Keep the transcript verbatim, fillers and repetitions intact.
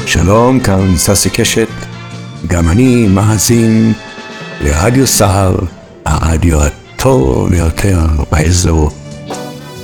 שלום, כאן ססי קשת, גם אני מאזין לרדיו סער, הרדיו הטוב ביותר באזור.